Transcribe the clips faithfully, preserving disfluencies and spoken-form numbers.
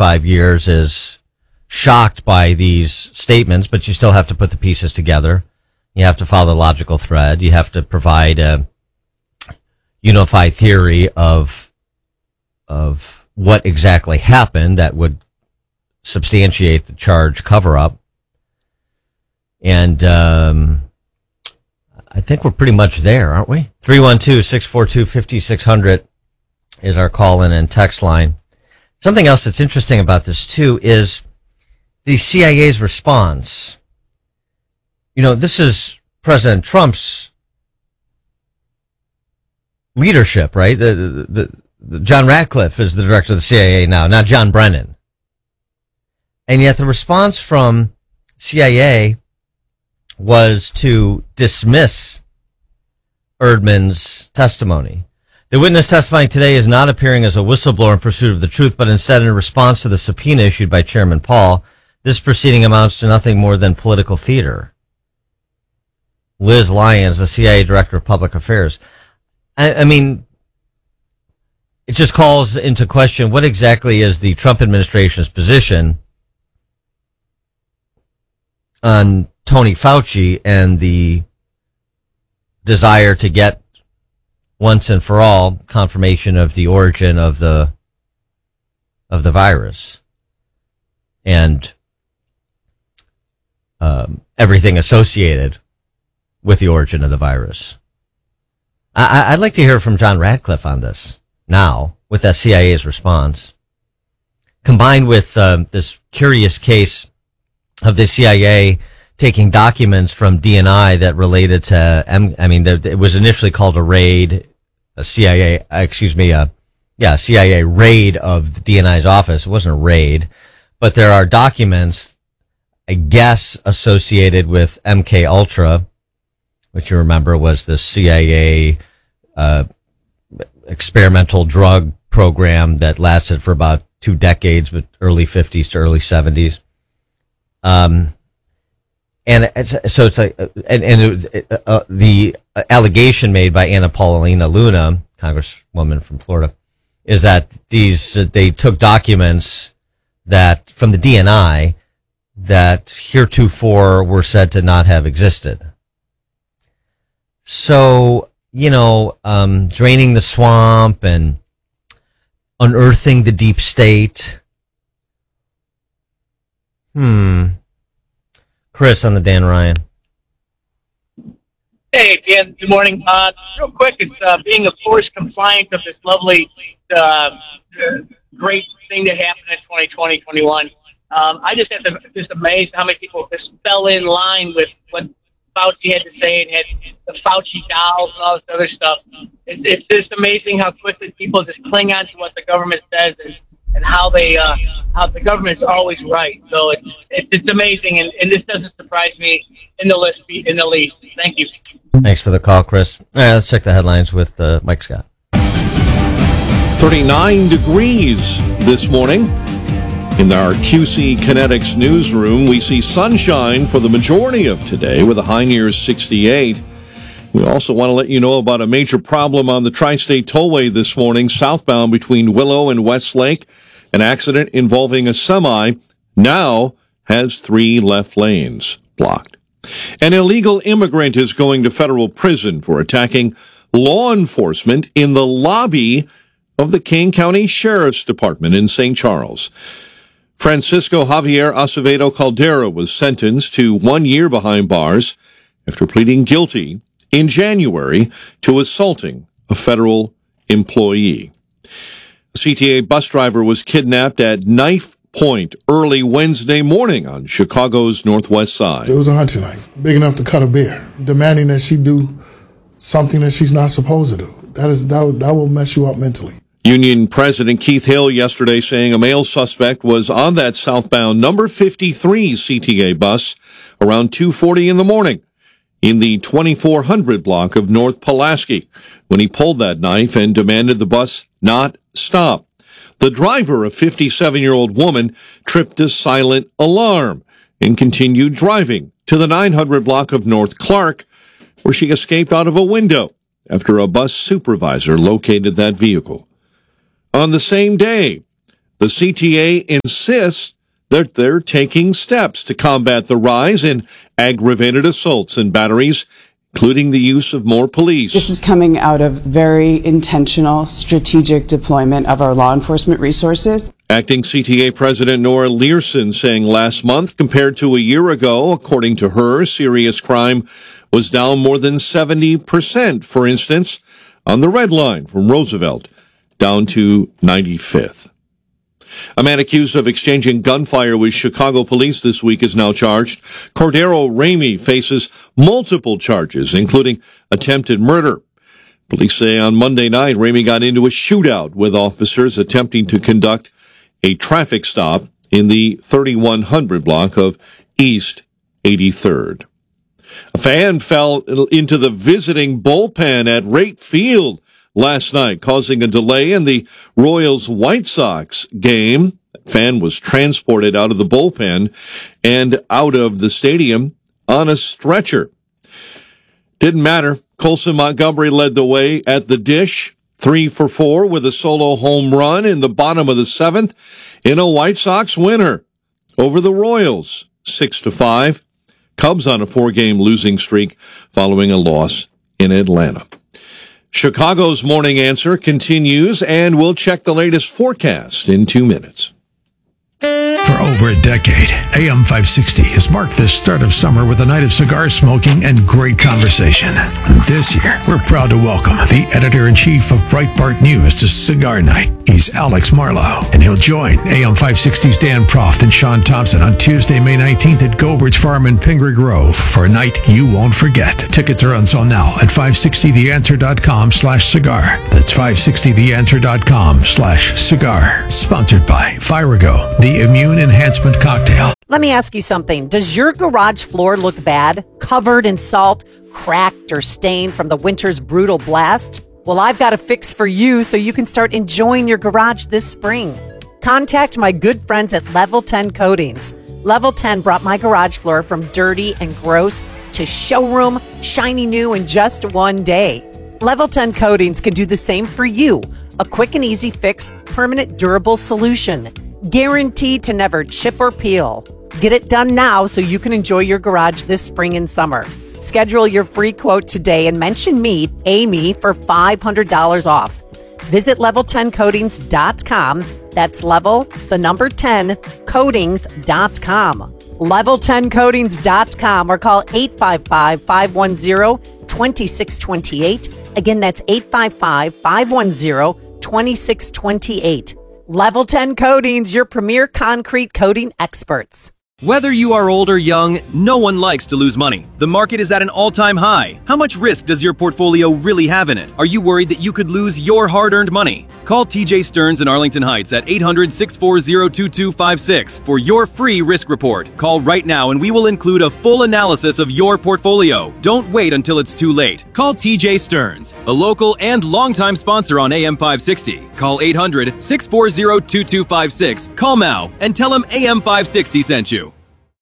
thirty-five years is shocked by these statements, but you still have to put the pieces together. You have to follow the logical thread. You have to provide a unified theory of of what exactly happened that would substantiate the charge cover-up. And um, I think we're pretty much there, aren't we? three one two, six four two, five six zero zero is our call-in and text line. Something else that's interesting about this, too, is the C I A's response. You know, this is President Trump's leadership, right? The, the, the, the John Ratcliffe is the director of the C I A now, not John Brennan. And yet the response from C I A was to dismiss Erdman's testimony. The witness testifying today is not appearing as a whistleblower in pursuit of the truth, but instead in response to the subpoena issued by Chairman Paul. This proceeding amounts to nothing more than political theater. Liz Lyons, the C I A Director of Public Affairs. I, I mean, it just calls into question what exactly is the Trump administration's position on Tony Fauci and the desire to get once and for all confirmation of the origin of the of the virus and um, everything associated with the origin of the virus. I, I'd like to hear from John Ratcliffe on this now with that C I A's response, combined with um, this curious case of the C I A taking documents from D N I that related to, M- I mean, there, it was initially called a raid, a C I A, excuse me, a, yeah, C I A raid of the D N I's office. It wasn't a raid, but there are documents, I guess, associated with M K Ultra, which you remember was the C I A uh, experimental drug program that lasted for about two decades, but early fifties to early seventies. Um, and it's, so it's like, and, and it, uh, the allegation made by Anna Paulina Luna, Congresswoman from Florida, is that these, uh, they took documents that from the D N I that heretofore were said to not have existed. So, you know, um, draining the swamp and unearthing the deep state. Hmm. Chris on the Dan Ryan. Hey, Dan. Good morning. Uh, real quick, it's uh, being a force compliant of this lovely, uh, great thing that happened in twenty twenty, twenty-one. Um, I just have to just amazed how many people just fell in line with what Fauci had to say and had the Fauci dolls and all this other stuff. It's, it's just amazing how quickly people just cling on to what the government says and, and how they uh, how the government is always right. So it's it's, it's amazing, and, and this doesn't surprise me in the list in the least. Thank you. Thanks for the call, Chris. All right, let's check the headlines with uh, Mike Scott. thirty-nine degrees this morning. In our Q C Kinetics newsroom, we see sunshine for the majority of today with a high near sixty-eight. We also want to let you know about a major problem on the Tri-State Tollway this morning, southbound between Willow and Westlake. An accident involving a semi now has three left lanes blocked. An illegal immigrant is going to federal prison for attacking law enforcement in the lobby of the Kane County Sheriff's Department in Saint Charles. Francisco Javier Acevedo Caldera was sentenced to one year behind bars after pleading guilty in January to assaulting a federal employee. A C T A bus driver was kidnapped at knife point early Wednesday morning on Chicago's northwest side. It was a hunting knife, big enough to cut a bear, demanding that she do something that she's not supposed to do. That is that, that will mess you up mentally. Union President Keith Hill yesterday saying a male suspect was on that southbound number fifty-three C T A bus around two forty in the morning in the twenty-four hundred block of North Pulaski when he pulled that knife and demanded the bus not stop. The driver, a fifty-seven-year-old woman, tripped a silent alarm and continued driving to the nine hundred block of North Clark, where she escaped out of a window after a bus supervisor located that vehicle. On the same day, The C T A insists that they're taking steps to combat the rise in aggravated assaults and batteries, including the use of more police. This is coming out of very intentional, strategic deployment of our law enforcement resources. Acting C T A President Nora Learson saying last month, compared to a year ago, according to her, serious crime was down more than seventy percent, for instance, on the Red Line from Roosevelt down to ninety-fifth. A man accused of exchanging gunfire with Chicago police this week is now charged. Cordero Ramey faces multiple charges, including attempted murder. Police say on Monday night, Ramey got into a shootout with officers attempting to conduct a traffic stop in the thirty-one hundred block of East eighty-third. A fan fell into the visiting bullpen at Rate Field last night, causing a delay in the Royals-White Sox game. The fan was transported out of the bullpen and out of the stadium on a stretcher. Didn't matter. Colson Montgomery led the way at the dish, three for four with a solo home run in the bottom of the seventh in a White Sox winner over the Royals, six to five. Cubs on a four-game losing streak following a loss in Atlanta. Chicago's Morning Answer continues, and we'll check the latest forecast in two minutes. For over a decade, A M five sixty has marked the start of summer with a night of cigar smoking and great conversation. This year, we're proud to welcome the editor-in-chief of Breitbart News to Cigar Night. He's Alex Marlow, and he'll join A M five sixty's Dan Proft and Sean Thompson on Tuesday, May nineteenth at Gobert's Farm in Pingree Grove for a night you won't forget. Tickets are on sale now at five sixty the answer dot com slash cigar. That's five sixty the answer dot com slash cigar. Sponsored by Virago, the immune enhancement cocktail. Let me ask you something. Does your garage floor look bad? Covered in salt, cracked, or stained from the winter's brutal blast? Well, I've got a fix for you so you can start enjoying your garage this spring. Contact my good friends at Level ten Coatings. Level ten brought my garage floor from dirty and gross to showroom, shiny new in just one day. Level ten Coatings can do the same for you. A quick and easy fix, permanent durable solution. Guaranteed to never chip or peel. Get it done now so you can enjoy your garage this spring and summer. Schedule your free quote today and mention me, Amy, for five hundred dollars off. Visit level ten coatings dot com. That's level, the number ten, coatings dot com. level ten coatings dot com or call eight five five, five one zero, two six two eight. Again, that's eight five five, five one zero, two six two eight. Level ten Coatings, your premier concrete coating experts. Whether you are old or young, no one likes to lose money. The market is at an all-time high. How much risk does your portfolio really have in it? Are you worried that you could lose your hard-earned money? Call T J Stearns in Arlington Heights at eight hundred, six four zero, two two five six for your free risk report. Call right now and we will include a full analysis of your portfolio. Don't wait until it's too late. Call T J Stearns, a local and longtime sponsor on A M five sixty. Call eight hundred, six four zero, two two five six. Call now and tell him A M five sixty sent you.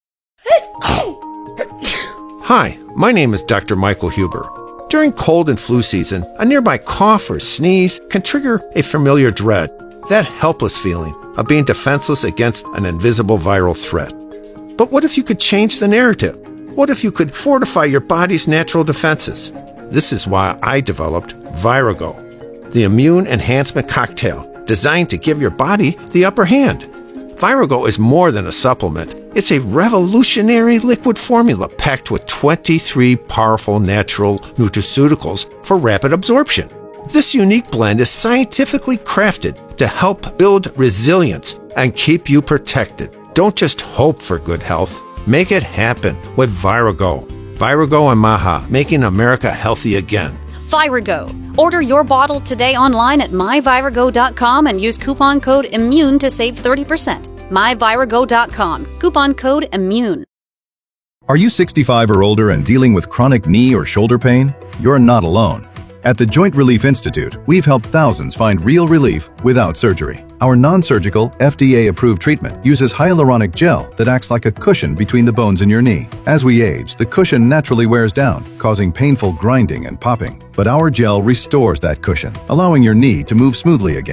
Hi, my name is Doctor Michael Huber. During cold and flu season, a nearby cough or sneeze can trigger a familiar dread, that helpless feeling of being defenseless against an invisible viral threat. But what if you could change the narrative? What if you could fortify your body's natural defenses? This is why I developed Virago, the immune enhancement cocktail designed to give your body the upper hand. Virago is more than a supplement. It's a revolutionary liquid formula packed with twenty-three powerful natural nutraceuticals for rapid absorption. This unique blend is scientifically crafted to help build resilience and keep you protected. Don't just hope for good health. Make it happen with Virago. Virago and Maha, making America healthy again. Virago. Order your bottle today online at my virago dot com and use coupon code IMMUNE to save thirty percent. my virago dot com. Coupon code IMMUNE. Are you sixty-five or older and dealing with chronic knee or shoulder pain? You're not alone. At the Joint Relief Institute, we've helped thousands find real relief without surgery. Our non-surgical, F D A-approved treatment uses hyaluronic gel that acts like a cushion between the bones in your knee. As we age, the cushion naturally wears down, causing painful grinding and popping. But our gel restores that cushion, allowing your knee to move smoothly again.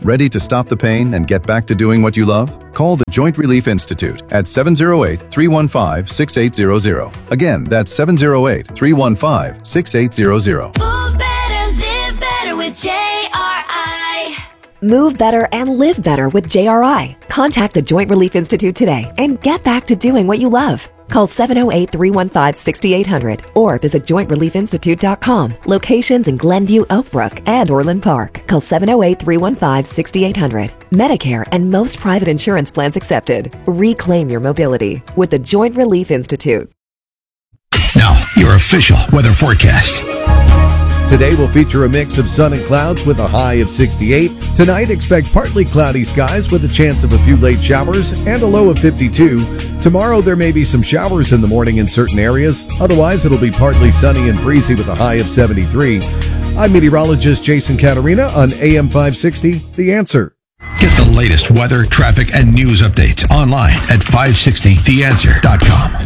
Ready to stop the pain and get back to doing what you love? Call the Joint Relief Institute at seven oh eight, three one five, six eight zero zero. Again, that's seven oh eight, three one five, six eight zero zero. Move better, live better with J R I. Move better and live better with J R I. Contact the Joint Relief Institute today and get back to doing what you love. Call seven oh eight, three one five, six eight zero zero or visit joint relief institute dot com. Locations in Glenview, Oakbrook, and Orland Park. Call seven oh eight, three one five, six eight zero zero. Medicare and most private insurance plans accepted. Reclaim your mobility with the Joint Relief Institute. Now, your official weather forecast. Today will feature a mix of sun and clouds with a high of sixty-eight. Tonight, expect partly cloudy skies with a chance of a few late showers and a low of fifty-two. Tomorrow, there may be some showers in the morning in certain areas. Otherwise, it'll be partly sunny and breezy with a high of seventy-three. I'm meteorologist Jason Caterina on A M five sixty, The Answer. Get the latest weather, traffic, and news updates online at five sixty the answer dot com.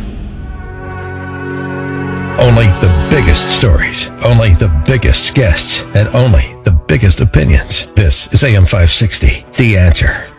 Only the biggest stories, only the biggest guests, and only the biggest opinions. This is A M five sixty, The Answer.